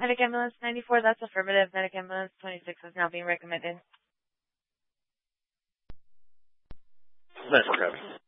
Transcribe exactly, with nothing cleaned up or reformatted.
Medic Ambulance ninety-four, that's affirmative. Medic Ambulance twenty-six is now being recommended. That's correct.